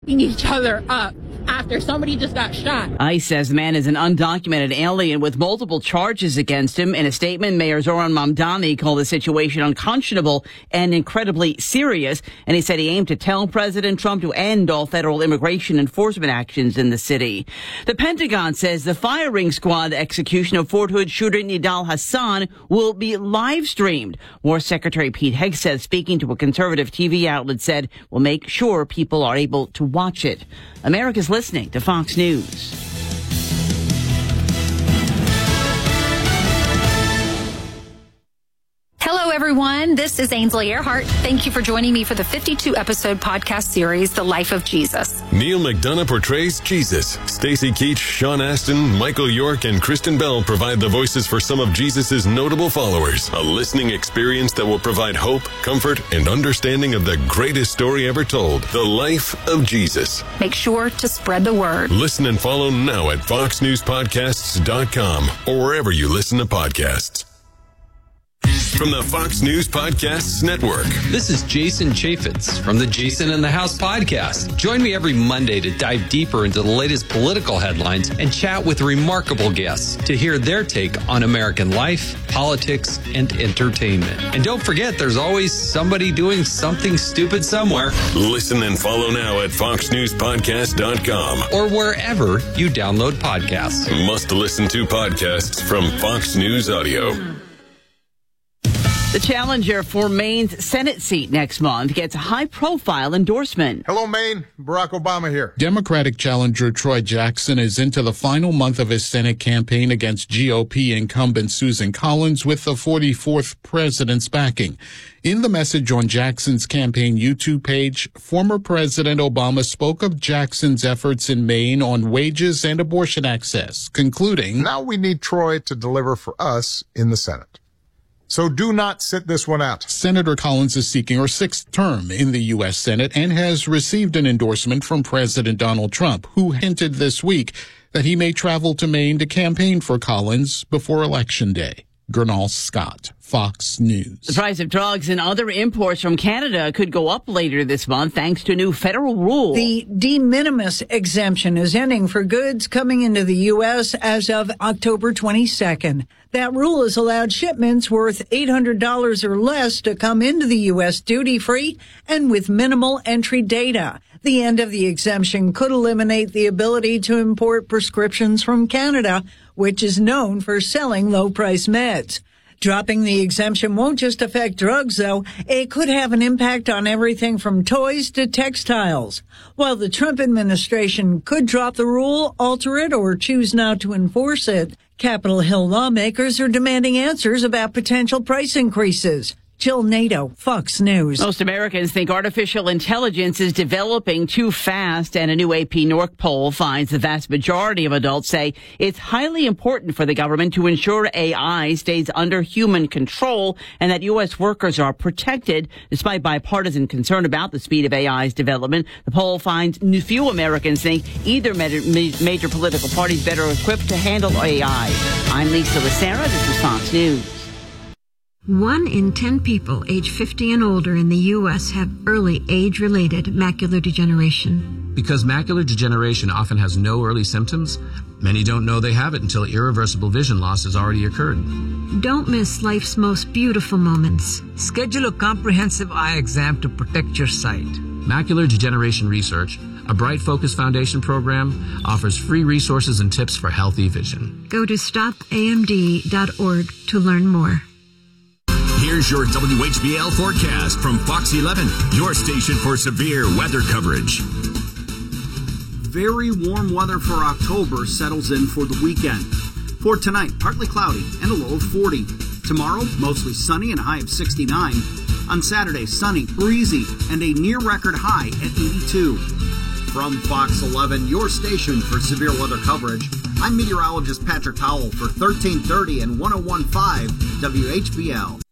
each other up after somebody just got shot. ICE says the man is an undocumented alien with multiple charges against him. In a statement, Mayor Zoran Mamdani called the situation unconscionable and incredibly serious. And he said he aimed to tell President Trump to end all federal immigration enforcement actions in the city. The Pentagon says the firing squad execution of Fort Hood shooter Nidal Hassan will be live streamed. War Secretary Pete Hegseth, speaking to a conservative TV outlet, said we'll make sure people are able to watch it. America's listening to Fox News. Hello, everyone. This is Ainsley Earhart. Thank you for joining me for the 52-episode podcast series, The Life of Jesus. Neil McDonough portrays Jesus. Stacey Keach, Sean Astin, Michael York, and Kristen Bell provide the voices for some of Jesus' notable followers. A listening experience that will provide hope, comfort, and understanding of the greatest story ever told, The Life of Jesus. Make sure to spread the word. Listen and follow now at foxnewspodcasts.com or wherever you listen to podcasts. From the Fox News Podcasts Network. This is Jason Chaffetz from the Jason in the House podcast. Join me every Monday to dive deeper into the latest political headlines and chat with remarkable guests to hear their take on American life, politics, and entertainment. And don't forget, there's always somebody doing something stupid somewhere. Listen and follow now at foxnewspodcast.com or wherever you download podcasts. Must listen to podcasts from Fox News Audio. The challenger for Maine's Senate seat next month gets a high-profile endorsement. Hello, Maine. Barack Obama here. Democratic challenger Troy Jackson is into the final month of his Senate campaign against GOP incumbent Susan Collins with the 44th president's backing. In the message on Jackson's campaign YouTube page, former President Obama spoke of Jackson's efforts in Maine on wages and abortion access, concluding, "Now we need Troy to deliver for us in the Senate. So do not sit this one out." Senator Collins is seeking her 6th term in the U.S. Senate and has received an endorsement from President Donald Trump, who hinted this week that he may travel to Maine to campaign for Collins before Election Day. Gernal Scott, Fox News. The price of drugs and other imports from Canada could go up later this month thanks to a new federal rule. The de minimis exemption is ending for goods coming into the U.S. as of October 22nd. That rule has allowed shipments worth $800 or less to come into the U.S. duty-free and with minimal entry data. The end of the exemption could eliminate the ability to import prescriptions from Canada, which is known for selling low-price meds. Dropping the exemption won't just affect drugs, though. It could have an impact on everything from toys to textiles. While the Trump administration could drop the rule, alter it, or choose not to enforce it, Capitol Hill lawmakers are demanding answers about potential price increases. Jill Nato, Fox News. Most Americans think artificial intelligence is developing too fast, and a new AP North poll finds the vast majority of adults say it's highly important for the government to ensure AI stays under human control and that U.S. workers are protected. Despite bipartisan concern about the speed of AI's development, the poll finds few Americans think either major political party is better equipped to handle AI. I'm Lisa Lacera. This is Fox News. 1 in 10 people age 50 and older in the U.S. have early age-related macular degeneration. Because macular degeneration often has no early symptoms, many don't know they have it until irreversible vision loss has already occurred. Don't miss life's most beautiful moments. Schedule a comprehensive eye exam to protect your sight. Macular Degeneration Research, a Bright Focus Foundation program, offers free resources and tips for healthy vision. Go to stopamd.org to learn more. Here's your WHBL forecast from Fox 11, your station for severe weather coverage. Very warm weather for October settles in for the weekend. For tonight, partly cloudy and a low of 40. Tomorrow, mostly sunny and a high of 69. On Saturday, sunny, breezy, and a near-record high at 82. From Fox 11, your station for severe weather coverage, I'm meteorologist Patrick Powell for 1330 and 101.5 WHBL.